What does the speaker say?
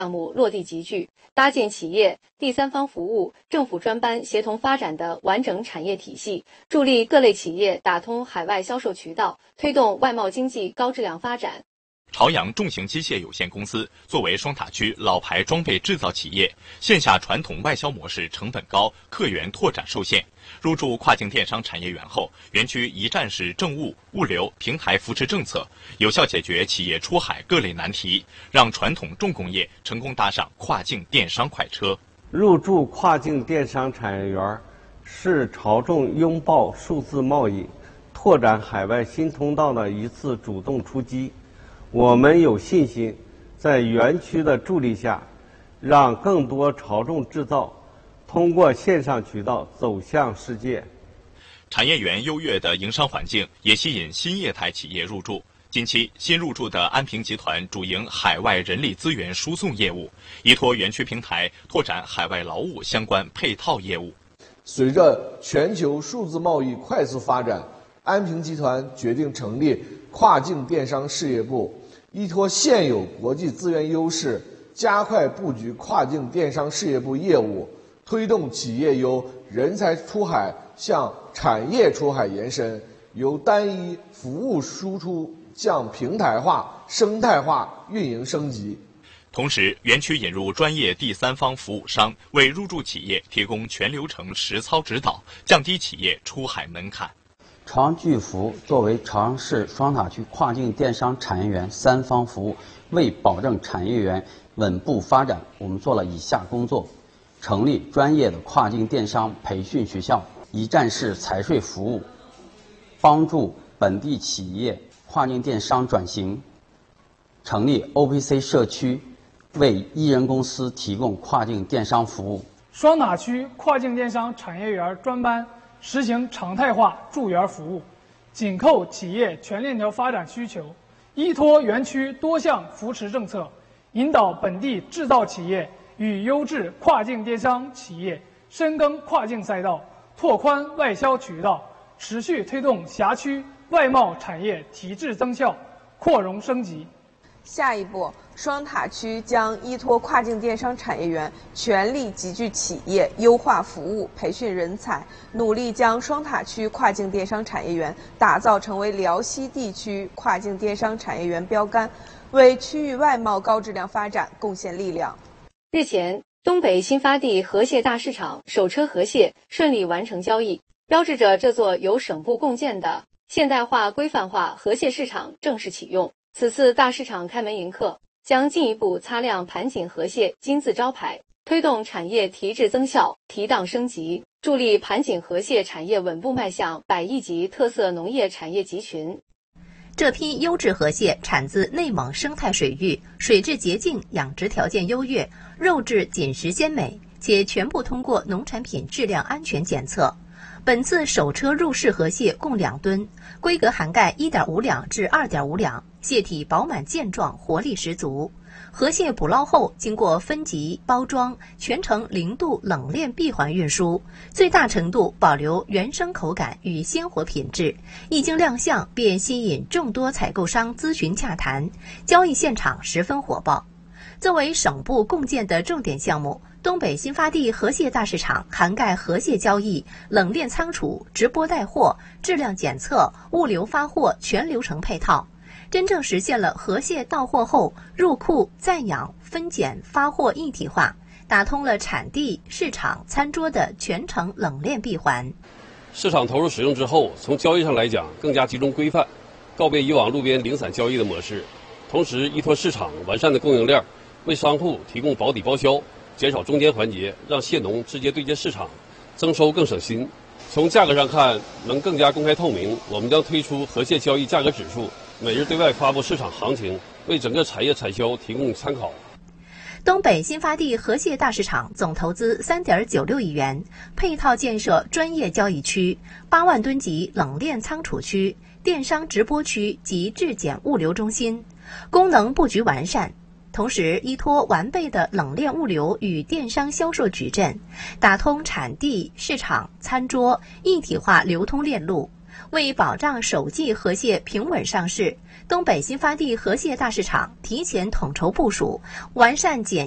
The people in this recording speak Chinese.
项目落地集聚，搭建企业、第三方服务、政府专班协同发展的完整产业体系，助力各类企业打通海外销售渠道，推动外贸经济高质量发展。 朝阳重型机械有限公司作为双塔区老牌装备制造企业，线下传统外销模式成本高，客源拓展受限。入驻跨境电商产业园后，园区一站式政务、物流、平台扶持政策，有效解决企业出海各类难题，让传统重工业成功搭上跨境电商快车。 入驻跨境电商产业园，是朝重拥抱数字贸易、拓展海外新通道的一次主动出击。我们有信心，在园区的助力下，让更多朝重制造通过线上渠道走向世界。 产业园优越的营商环境也吸引新业态企业入驻。近期，新入驻的安平集团主营海外人力资源输送业务，依托园区平台拓展海外劳务相关配套业务。 随着全球数字贸易快速发展，安平集团决定成立跨境电商事业部，依托现有国际资源优势，加快布局跨境电商事业部业务，推动企业由人才出海向产业出海延伸，由单一服务输出向平台化、生态化运营升级。 同时，园区引入专业第三方服务商，为入驻企业提供全流程实操指导，降低企业出海门槛。 朝阳巨福作为朝阳市双塔区跨境电商产业园三方服务，为保证产业园稳步发展，我们做了以下工作：成立专业的跨境电商培训学校，一站式财税服务，帮助本地企业跨境电商转型；成立 OPC 社区，为一人公司提供跨境电商服务。 双塔区跨境电商产业园专班实行常态化驻园服务，紧扣企业全链条发展需求，依托园区多项扶持政策，引导本地制造企业与优质跨境电商企业深耕跨境赛道，拓宽外销渠道，持续推动辖区外贸产业提质增效、扩容升级。 下一步，双塔区将依托跨境电商产业园，全力集聚企业，优化服务，培训人才，努力将双塔区跨境电商产业园打造成为辽西地区跨境电商产业园标杆，为区域外贸高质量发展贡献力量。 日前，东北新发地河蟹大市场首车河蟹顺利完成交易，标志着这座由省部共建的现代化规范化河蟹市场正式启用。此次大市场开门迎客，将进一步擦亮盘锦河蟹金字招牌，推动产业提质增效、提档升级，助力盘锦河蟹产业稳步迈向100亿级特色农业产业集群。 这批优质河蟹产自内蒙生态水域，水质洁净，养殖条件优越，肉质紧实鲜美，且全部通过农产品质量安全检测。本次首车入市河蟹共2吨，规格涵盖1.5两至2.5两，蟹体饱满健壮，活力十足。河蟹捕捞后经过分级包装，全程0度冷链闭环运输，最大程度保留原生口感与鲜活品质。一经亮相便吸引众多采购商咨询洽谈，交易现场十分火爆。作为省部共建的重点项目，东北新发地河蟹大市场涵盖河蟹交易、冷链仓储、直播带货、质量检测、物流发货全流程配套，真正实现了河蟹到货后入库、暂养、分拣、发货一体化，打通了产地、市场、餐桌的全程冷链闭环。 市场投入使用之后，从交易上来讲更加集中规范，告别以往路边零散交易的模式，同时依托市场完善的供应链，为商户提供保底包销，减少中间环节，让蟹农直接对接市场，增收更省心。从价格上看，能更加公开透明，我们将推出河蟹交易价格指数，每日对外发布市场行情，为整个产业产销提供参考。 东北新发地河蟹大市场总投资3.96亿元，配套建设专业交易区、8万吨级冷链仓储区、电商直播区及质检物流中心，功能布局完善。同时依托完备的冷链物流与电商销售矩阵，打通产地、市场、餐桌一体化流通链路。为保障首季河蟹平稳上市，东北新发地河蟹大市场提前统筹部署，完善检